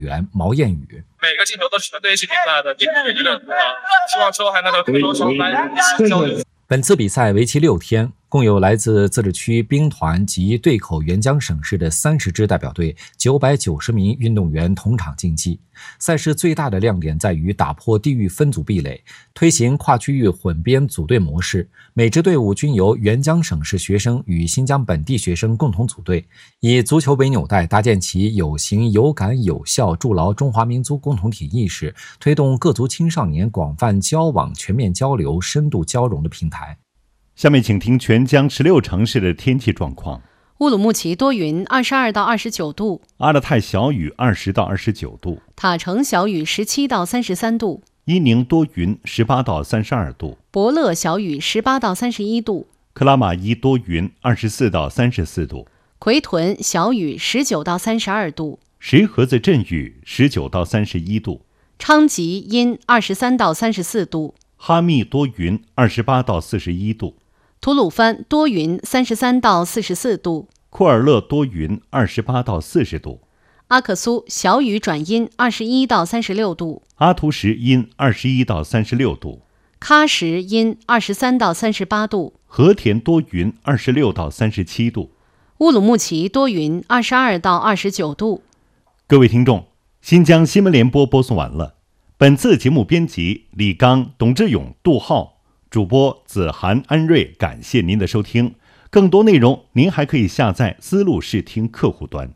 员毛彦宇。 每个镜头都是团队一起定下来的，这个有点希望之后还能和更多球员一起交流。 本次比赛为期6天，共有来自自治区兵团及对口援疆省市的30支代表队990名运动员同场竞技。赛事最大的亮点在于打破地域分组壁垒，推行跨区域混编组队模式。每支队伍均由援疆省市学生与新疆本地学生共同组队，以足球为纽带，搭建起有形、有感、有效，筑牢中华民族共同体意识，推动各族青少年广泛交往、全面交流、深度交融的平台。 下面请听全疆16城市的天气状况。 乌鲁木齐多云，22到29度； 阿勒泰小雨，20到29度； 塔城小雨，17到33度； 伊宁多云，18到32度； 博乐小雨，18到31度； 克拉玛依多云，24到34度； 奎屯小雨，19到32度； 石河子阵雨，19到31度； 昌吉阴，23到34度； 哈密多云，28到41度； 吐鲁番多云，33到44度； 库尔勒多云，28到40度； 阿克苏小雨转阴，21到36度； 阿图什阴，21到36度； 喀什阴，23到38度； 和田多云，26到37度； 乌鲁木齐多云，22到29度。 各位听众，新疆新闻联播播送完了。本次节目编辑李刚、董志勇、杜浩，主播子涵、安瑞，感谢您的收听。更多内容您还可以下载思路视听客户端。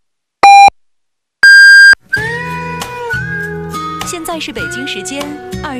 现在是北京时间2